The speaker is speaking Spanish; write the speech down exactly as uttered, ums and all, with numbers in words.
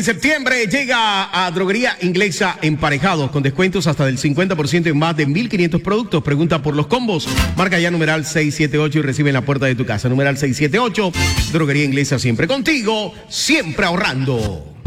En septiembre llega a Droguería Inglesa Emparejados con descuentos hasta del cincuenta por ciento en más de mil quinientos productos. Pregunta por los combos. Marca ya numeral seiscientos setenta y ocho y recibe en la puerta de tu casa. Numeral seiscientos setenta y ocho. Droguería Inglesa siempre contigo, siempre ahorrando.